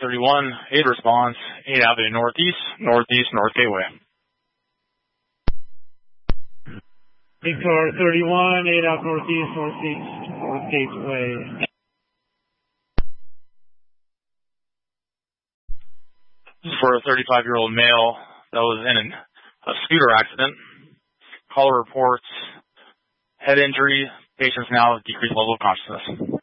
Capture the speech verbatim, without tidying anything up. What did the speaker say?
thirty-one, eight response, eight Avenue Northeast, Northeast, North Gateway. Victor thirty-one, eight out Northeast, Northeast, North Gateway. This is for a thirty-five-year-old male that was in an, a scooter accident. Caller reports head injury. Patient's now decreased level of consciousness.